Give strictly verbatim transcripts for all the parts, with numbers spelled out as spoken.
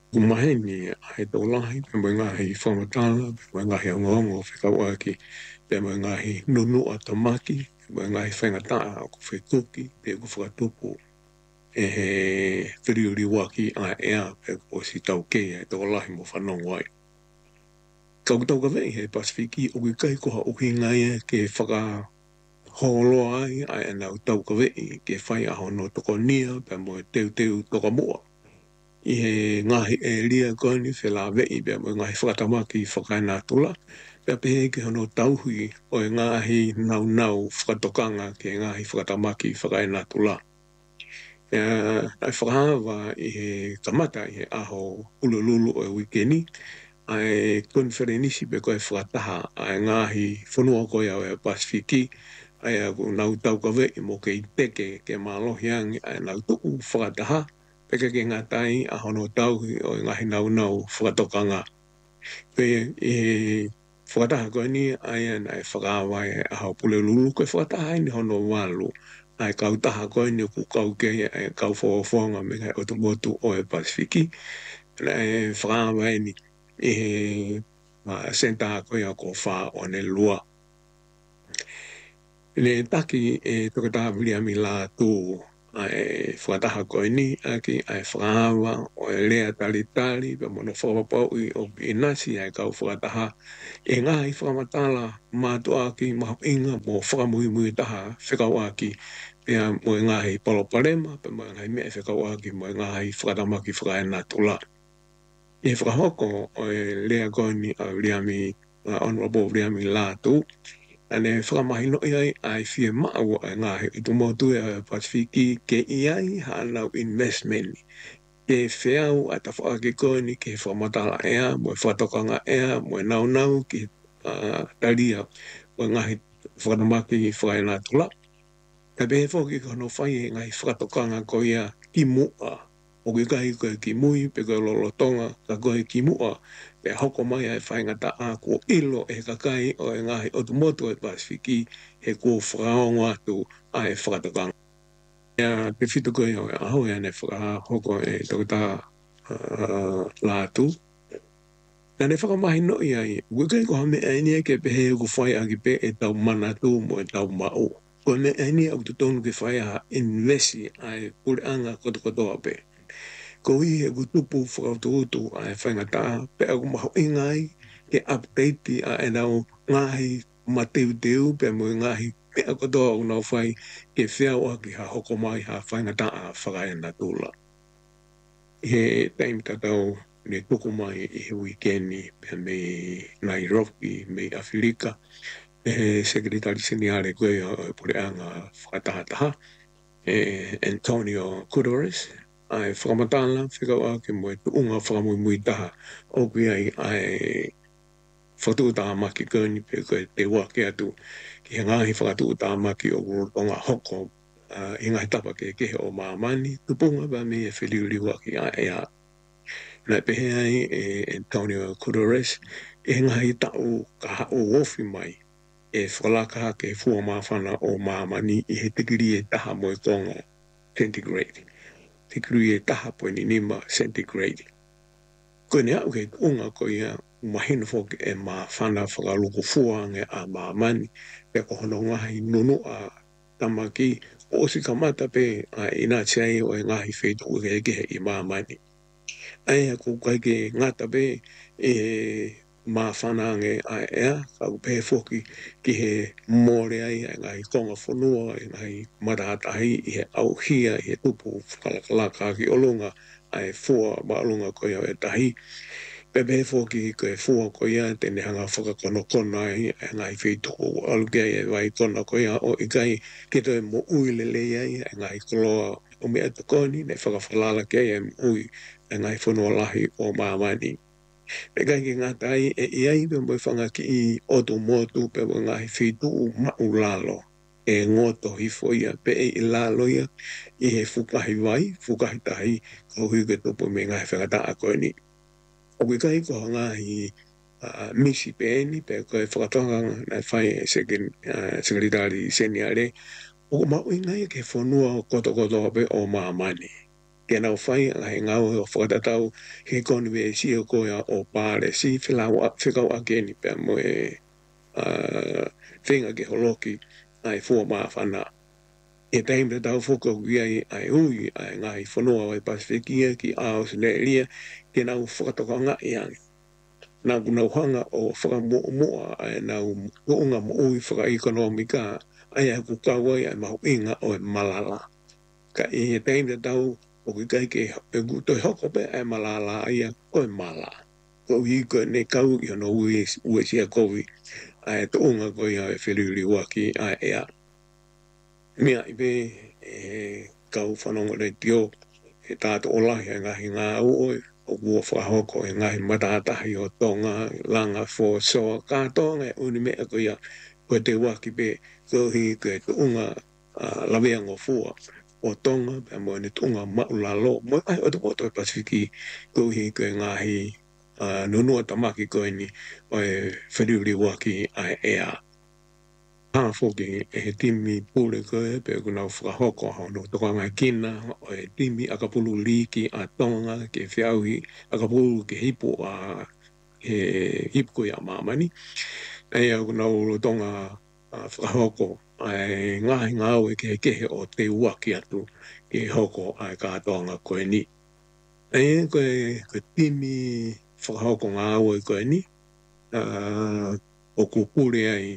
Kumaini ai tō lahi pe mo ngahi whamatala, pe mo ngahi angongo whikawaki, pe mo ngahi nunu a tamaki, pe mo ngahi whangataa o ku whaituki, pe ku whakatupu e he whiriuri waki a ea pe ko si tau kei ai tō lahi mo whanongo ai. Kau tau ka vei he Pasifiki o ki kai koha o ki ngai e ke whaka holoa ai ai anau tau ka vei ke whai aho no toko nia pe mo teu teu toka mua. I he ngahi e lia koni whela vei pe mo ngahi whakatamaki whakaina tula. Pea pehe ke hono tauhui o e ngahi nau nau whakatokanga ke ngahi whakatamaki whakaina tula. Pea ai whakahawa i he kamata i he aho ulululu o e wikeni. Ai konferenisi pe koe whakataha ai ngahi whanua koe au e Pasifiki. Ai a ku nau tau ka vei mo ke i teke ke malohiangi ai nau tuku whakataha. Peka ke ngā tai a hono tauhi o ngahi nau nau whakatokanga. Pe e whakataha koe ni ai an ai whakawai e aho pule lulu koe whakataha ni hono walu. Ai kau taha koe ni ku kau kei ai kau whawawhonga me kai otomotu o e Pasifiki. Ai whakawai ni e he senta koe a ko wha o ne lua. Le taki e tokataha wili ami la tū ai whakataha koe ni aki ai whakahawa o e lea tali tali pe mono whakapapau i o i nasi ai kau whakataha e ngahi whakamatala mātua ki maho inga mo whakamui mui taha whekau aki pea mo e ngahi palopalema pe mo e ngahi mea whekau aki mo e ngahi whakatamaki whakaena tula. E whakahoko o e lea koe ni a Liami, Honorable Liami Latu. Ane whakamahi no iai ai whia mau ai ngahi i tumotu e Pasifiki ke iai hanau investment. Ke whiau a ta whaake koe ni ke whamatala ea, mo e whatokanga ea, mo e nau nau ki talia o ngahi whakatamaki whakaena tula. Ka behe whoki kono whai e ngahi whakatokanga ko ia ki mua. O ki kai koe ki mui, pe koe lolotonga, ka koe ki mua, pe hoko mai ai whaingata a ko ilo e kakai o e ngahi o tumotu e Pasifiki he ko whakaongo atu a e whakatokanga. Ia te whitu koe o e aho e ane whakahoko e tokata lātu. Nā ne whakamahi no i ai, ui kai ko hame aini e ke pehe ku whai a ki pe e tau manatu mo e tau mau. Ko me aini au tutonu ke whai a investi ai pure anga kotokotoa pe. Ko i e kutupu whakautuutu a e whaingata pe au maho ingai ke update a e nau ngahi mateu teu pe mo ngahi pe a kotoa u nau whai ke whiau a ki ha hoko mai ha whaingata a whakaena tula. He taimi tatau ne tuku mai i he wikeni pe me Nairobi me Afirika e sekretari seniare koe o pure anga whakatahataha e Antonio Guterres ai whakamatala whikau a ke moe tuunga whakamui mui taha o ki ai ai whatu taha maki koni pe koe te wake atu ki he ngahi whakatu taha maki o kurotonga hoko i ngai tapa ke kehe o maamani tupunga ba me e whiliuri waki a ea. Nā pehe ai e Antonio Guterres e ngahi tau ka hao wofi mai e whakalaka ke fua mawhana o maamani i he tikiri e taha moe konga centigrade. Tikiri e taha poe ni nima centigrade. Koe ne au ke unga ko ia mahina whoke e mawhana whakaluku fuange a maamani pe ko hono ngahi nunu a tamaki o si kamata pe a ina tiai o e ngahi whetu uke kehe i maamani. Ai a kukai ke ngata pe e mawhana ange a ea kau pe whoki ki he more ai a ngai konga whanua i ngai maratahi i he au hia i he tupu whakalakalaka ki olunga ai fua maalunga koe au e tahi. Pepe whoki koe fua koe ia tene hanga whakakono kona ai a ngai wheituku alukei e vai kona koe ia o i kai ke toi mo ui lele ai a ngai koloa o mea tukoni ne whakawhalala kei e ui a ngai whanua lahi o maamani. Pe kai ki ngā tai e iai pe moi whanga ki i otu motu pe mo ngahi whitu mau lalo. E ngoto hi foia pe e i lalo ia i he fukahi vai, fukahi tahi ko hui ke tupu me ngahi whangata a koe ni. O ki kai ko ngahi misi pe ni pe koe whakatonga na whai sekretari seniare o mau ingai ke whanua koto koto pe o maamani. ke nau whai a he ngau o whakatatau he koni me si o koia o pāle si whilau a whikau a keni pia mo e whenga ke holoki ai fua maa whana. E taim te tau whuka ui ai ai ui ai ngai whanua ai Pasifikia ki Australia ke nau whakatokanga i angi. Nā kunau hanga o whakamoa ai nau kuunga mo ui whakaekonomika ai ai kukawai ai mahu inga o e malala. Ka i he taim te tau o ki kai ke e kutoi hoko pe ai malala ai o e mala. Ko hi ko ne kau i ono ui ue sia kovi ai to unga ko ia e whiriri waki ai ea. Mea i pe e kau whanonga re tio e tātou olahi a ngahi ngā ue o kua whakahoko e ngahi matatahi o tonga langa fo soa kātonga e uni mea ko ia ko te waki pe ko hi ko e tuunga lawea ngō fua o tonga pe mo ni tuunga maulalo mo ai o te poto e Pasifiki ko hi ko e ngahi nunua tamaki ko ni o e whiriri waki ai ea. Ha foki e he timi pule koe pe kuna whakahoko hono toka ngai kina o e timi akapulu liki a tonga ke whiauhi akapulu ke hipo a he hipo koe a mamani. E au kuna uro tonga whakahoko ai ngahi ngau e ke kehe o te uaki atu ke hoko ai kātonga koe ni. E koe koe timi whakahoko ngau e koe ni o kukure ai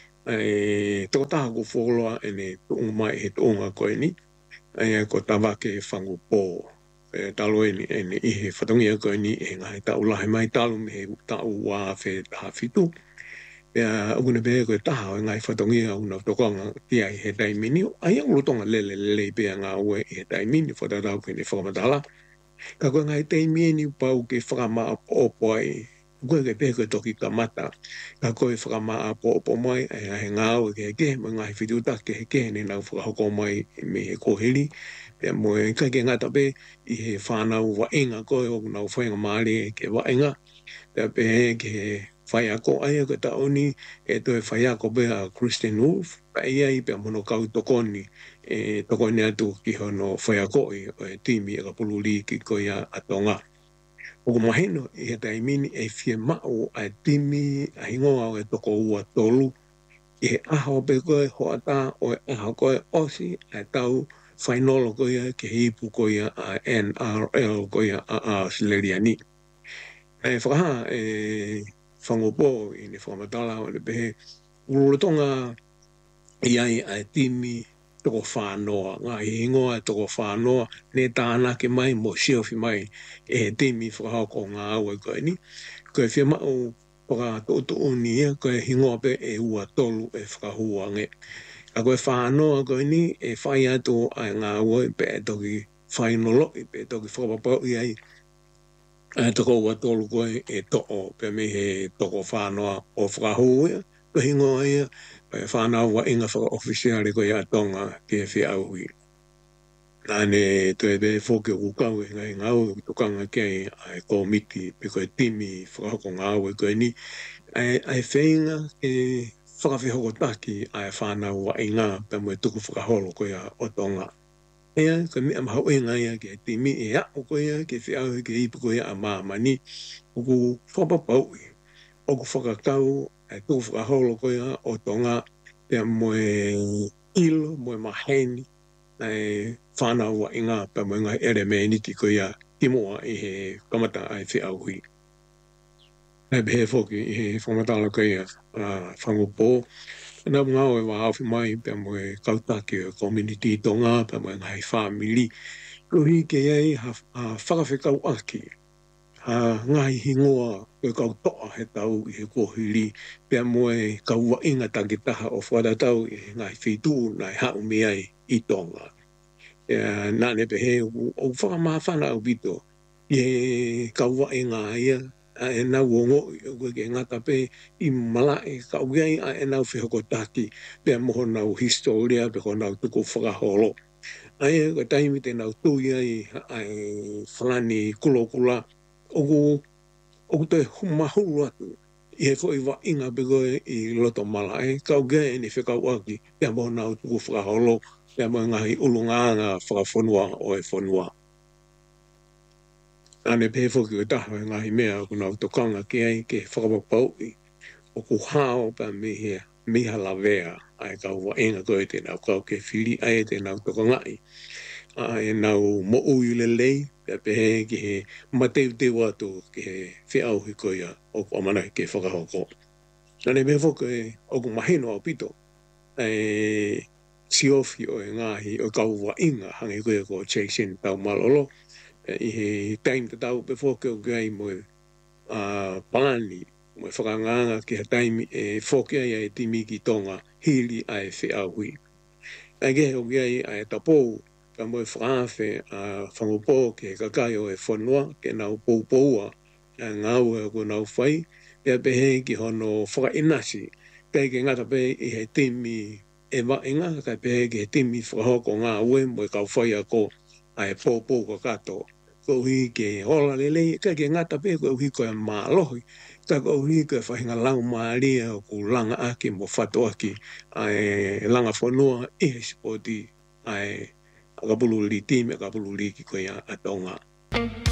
e toko taha ko wholoa e ne tuunga mai he tuunga koe ni e ko tawake whangu pō e talo e ni e ne ihe whatongia koe ni e ngai tau lahi mai talo me he tau wā whe taha fitu e ukune pe koe taha o ngai whatongia una tokonga tia i he taimini ai ang urutonga lele lele pe ngā ue i he taimini whatatau ke ne whakamatala ka koe ngai taimini pau ke whakama o poai koe ke pēko toki ka mata, ka koe whakamaa po po mai, e he ngāo ke ke, ma ngai whituta ke he ke, ne nau whakahoko mai me he kohiri, pia mo e kai ke ngata pe, i he whanau wa inga koe o nau whainga maare ke wa inga, pia pe ke he whai ako aia ko taoni, e toi whai ako pe a Christian Wolf, pa ia i pia mono kau tokoni, e tokoni atu ki hono whai ako i o e timi e ka pululi ki koe a atonga. O mahino i he taimini e whia mao a timi a hingoa o e toko ua tolu i he aho pe koe hoata o e aho koe osi a tau whainolo koe ke hipu koe a N R L koe a Australia ni. E whakaha e whangopo i ne whakamatala o le pehe urutonga i ai a timi toko whānoa, ngā hingoa toko whānoa, ne tāna ke mai mo siofi mai e he timi whakahoko ngā aue koe ni. Koe whia mao whaka tōtu uni ia, koe hingoa pe e ua tolu e whakahuange. A koe whānoa koe ni e whai atu ai ngā aue pe e toki whainolo i pe toki whakapapau i ai. E toko ua tolu koe e to'o pe me he toko whānoa o whakahuia, koe hingoa ia, e whanau wa inga whaka-officiale ko ia tonga ke whi auhi. Nāne tue te whoke ukau e ngai ngau tukanga kei ai komiti pe koe timi whakahoko ngau e koe ni. Ai whainga ke whakawhihoko taki ai whanau wa inga pe moe tuku whakaholo ko ia o tonga. Ea, koe mea mahau e ngai a ke timi e ako ko ia ke whi auhi ke ipu ko ia a mamani. Uku whapapau i. Oku whakakau e tuku whakaholo ko ia o tonga pia moe ilo, moe maheni, e whanau wa inga pia moe ngai ere me niti ko ia timoa i he kamata ai whi auhi. E behe whoki i he whamatala ko ia whangupo. Nā ngau e wa hawhi mai pia moe kautaki o community tonga, pia moe ngai whamili. Ruhi ke iei whakawhikau aki. Uh, ngai hingoa e kau toa he tau i he kohiri pia moe kau wa inga takitaha o wharatau i he ngai whitu nai hau meai i tonga. Uh, nane pehe o whakamawhana au bito i he kau wa inga ia a e nau ongo i o ke ngata pe i malai kau iei a e nau whihoko taki pia moho nau historia pe ko nau tuku whakaholo. Ai ko taimi te nau tui ai ai whalani kulokula oku oku te humahuru atu i he koi wa inga pe koe i loto mala e kau ge ni whekau aki pia mo nau tuku whakaholo pia mo ngahi ulunganga whakafonua o e fonua. ane pe foki o taha e ngahi mea kuna o tokanga ki ai ke whakapapau i o ku hao pa mihi miha la vea ai kau wa inga koe te nau kau ke whiri ai te nau tokangai a e nau mo ui le lei pe pe ki he mateu te watu ki he whiau hi koia o ku amana ke whakahoko. Ane pe foki o ku mahino o pito e siofi o e ngahi o kau wa inga hangi koe ko chasing tau malolo i he time te tau pe foki o gai mo a pani mo whakanganga ki ha taimi e foki ai e timi ki tonga hili ai whiau hui. Ai ke o gai ai tapou ka mo whakawhe a whangopo ke kakai o e whanua ke nau pou poua a ngau e ko nau whai e pehe ki hono whakainasi kai ke ngata pe i he timi e wa inga kai pehe ki he timi whakahoko ngā ue mo e kau whai a ko ai pou pou ka kato ko hi ke hola lele ka ke ngata pe ko hi ko ma lohi ka ko hi ko whahinga lau maria o ku langa aki mo whato aki ai langa whanua i he spoti ai ka pulu li time ka pulu li ki ko ia atonga.